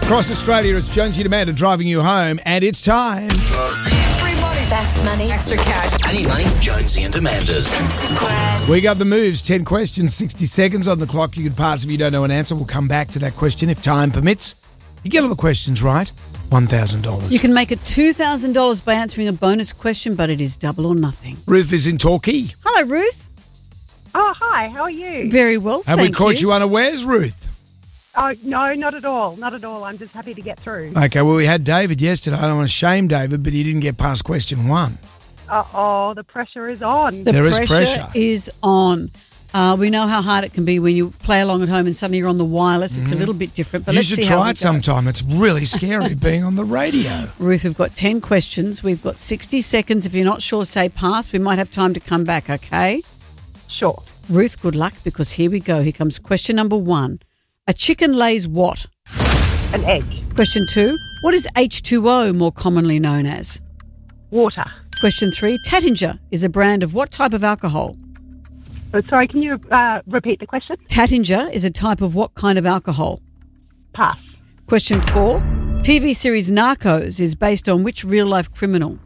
Across Australia, it's Jonesy and Amanda driving you home, and it's time. Free money. Fast money. Extra cash. I need money. Jonesy and Amanda's. We got the moves. 10 questions, 60 seconds on the clock. You can pass if you don't know an answer. We'll come back to that question if time permits. You get all the questions right, $1,000. You can make it $2,000 by answering a bonus question, but it is double or nothing. Ruth is in Torquay. Hello, Ruth. Oh, hi. How are you? Very well, Have we caught you unawares, Ruth? Oh, no, not at all. Not at all. I'm just happy to get through. Okay, well, we had David yesterday. I don't want to shame David, but he didn't get past question 1. The pressure is on. There is pressure. Is on. We know how hard it can be when you play along at home and suddenly you're on the wireless. It's a little bit different, but You let's should see how try we it go. sometime. It's really scary being on the radio. Ruth, we've got 10 questions. We've got 60 seconds. If you're not sure, say pass. We might have time to come back, okay? Sure. Ruth, good luck, because here we go. Here comes question number 1. A chicken lays what? An egg. Question 2. What is H2O more commonly known as? Water. Question 3. Tattinger is a brand of what type of alcohol? Oh, sorry, can you repeat the question? Tattinger is a type of what kind of alcohol? Pass. Question 4. TV series Narcos is based on which real-life criminal?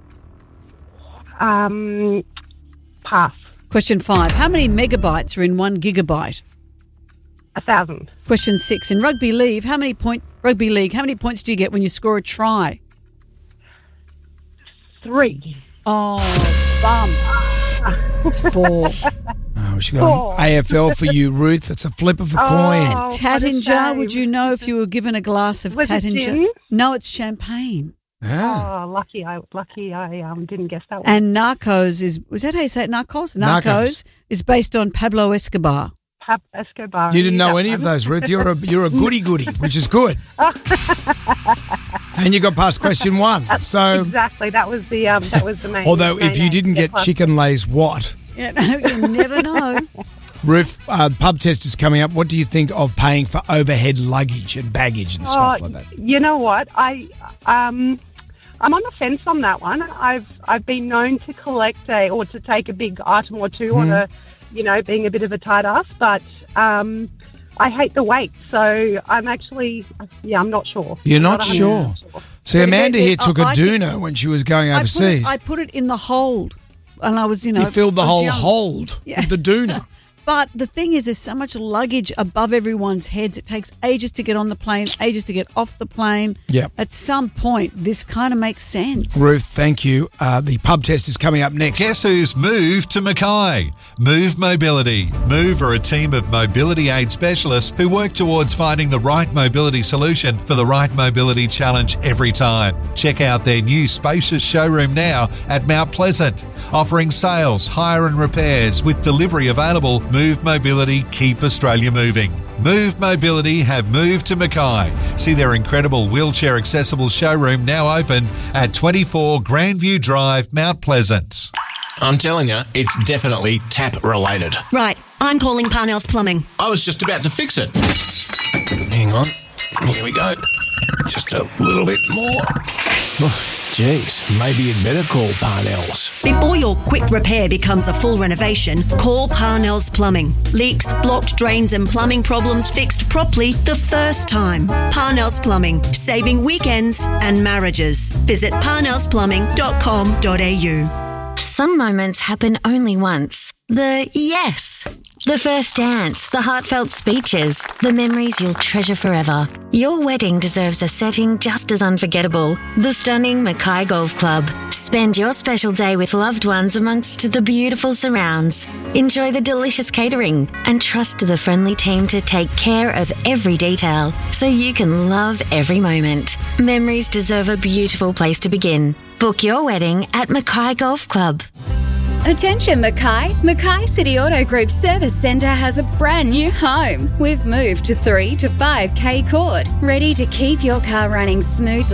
Pass. Question 5. How many megabytes are in 1 gigabyte? 1,000. Question 6. In rugby league, how many points do you get when you score a try? 3. Oh, bum. It's 4. Oh, we should go on AFL for you, Ruth. It's a flip of a coin. what a Tattinger, shame. would you know if you were given a glass of Was it Tattinger? gin? No, it's champagne. Ah. Lucky I didn't guess that one. And Narcos was that how you say it, Narcos? Narcos. Is based on Pablo Escobar. Escobar. You didn't know that any of one. those, Ruth. You're a goody-goody, which is good. And you got past question 1. So, Exactly. That was the main. although if you main didn't get plus. chicken lays what? Yeah, no, you never know. Ruth, pub test is coming up. What do you think of paying for overhead luggage and baggage and stuff like that? You know what? I'm on the fence on that one. I've been known to collect or to take a big item or two on a, being a bit of a tight ass, but I hate the wait. So I'm actually, I'm not sure. You're not 100% sure. See, Amanda here took a I think- doona when she was going overseas. I put it in the hold, and I was, You filled the I was whole young. hold Yeah. with the doona. But the thing is, there's so much luggage above everyone's heads. It takes ages to get on the plane, ages to get off the plane. Yep. At some point, this kind of makes sense. Ruth, thank you. The pub test is coming up next. Guess who's moved to Mackay? Move Mobility. Move are a team of mobility aid specialists who work towards finding the right mobility solution for the right mobility challenge every time. Check out their new spacious showroom now at Mount Pleasant. Offering sales, hire and repairs with delivery available, Move Mobility keep Australia moving. Move Mobility have moved to Mackay. See their incredible wheelchair accessible showroom now open at 24 Grandview Drive, Mount Pleasant. I'm telling you, it's definitely tap related. Right, I'm calling Parnell's Plumbing. I was just about to fix it. Hang on. Here we go. Just a little bit more. Jeez, maybe you'd better call Parnell's. Before your quick repair becomes a full renovation, call Parnell's Plumbing. Leaks, blocked drains and plumbing problems fixed properly the first time. Parnell's Plumbing, saving weekends and marriages. Visit parnellsplumbing.com.au. Some moments happen only once. The yes. The first dance, the heartfelt speeches, the memories you'll treasure forever. Your wedding deserves a setting just as unforgettable. The stunning Mackay Golf Club. Spend your special day with loved ones amongst the beautiful surrounds. Enjoy the delicious catering and trust the friendly team to take care of every detail so you can love every moment. Memories deserve a beautiful place to begin. Book your wedding at Mackay Golf Club. Attention Mackay. Mackay City Auto Group Service Centre has a brand new home. We've moved to 3 to 5K Court, ready to keep your car running smoothly.